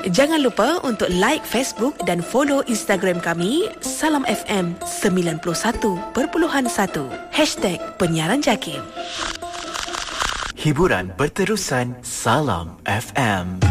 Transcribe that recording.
Jangan lupa untuk like Facebook dan follow Instagram kami Salam FM 91.1 #Penyiaran Jakim. Hiburan berterusan. Salam FM.